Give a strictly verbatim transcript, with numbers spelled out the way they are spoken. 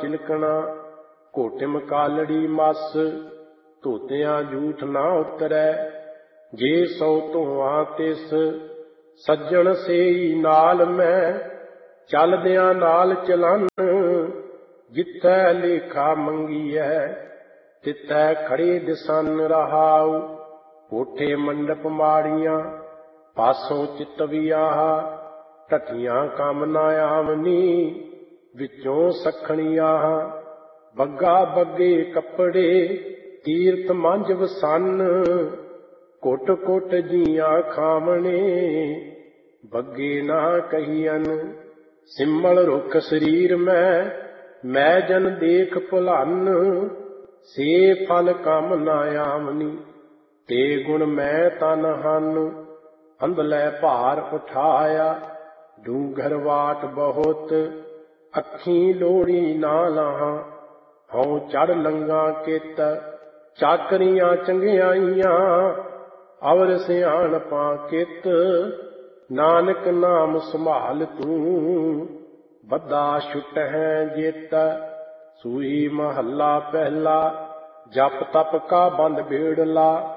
चिलकना, घोटिम कालड़ी मस, धोतियां जूठ ना उतरै। जे सौ धोआं तिस, सज्जण सेई नाल मैं, चलदियां नाल चलन, जिथै लेखा मंगीऐ तिथै खड़े दिसन रहाऊ। कोठे मंडप माड़ियां, पासों चितवियाह, ढठियां काम ना आवनी, विचों सखणियाह। ਬੱਗਾ ਬੱਗੇ ਕੱਪੜੇ, ਤੀਰਥ ਮੰਝ ਵਸਨ, ਘੁੱਟ ਘੁੱਟ ਜੀਆਂ ਖਾਵਣੇ, ਬੱਗੇ ਨਾ ਕਹੀਅਨ। ਸਿਮਲ ਰੁੱਖ ਸਰੀਰ ਮੈਂ, ਮੈਂ ਜਨ ਦੇਖ ਭੁਲਨ, ਸੇ ਫਲ ਕੰਮ ਨਾ ਆਵਨੀ, ਤੇ ਗੁਣ ਮੈਂ ਤਨ ਹਨ। ਅੰਧਲੇ ਭਾਰ ਉਠਾਇਆ, ਡੂੰਘਰ ਵਾਟ ਬਹੁਤ, ਅੱਖੀਂ ਲੋੜੀ ਨਾ ਲਾਹਾਂ। ਹਉ ਚੜ ਲੰਗਾ ਕਿਤ, ਚਾਕਰੀਆਂ ਚੰਗਿਆਈਆਂ, ਅਵਰ ਸਿਆਣਪਾਂ ਕਿਤ, ਨਾਨਕ ਨਾਮ ਸੰਭਾਲ ਤੂੰ, ਬੱਧਾ ਛੁਟਹਿ ਜਿਤ। ਸੂਈ ਮਹੱਲਾ ਪਹਿਲਾ। ਜਪ ਤਪ ਕਾ ਬੰਦ ਬੇੜਲਾ,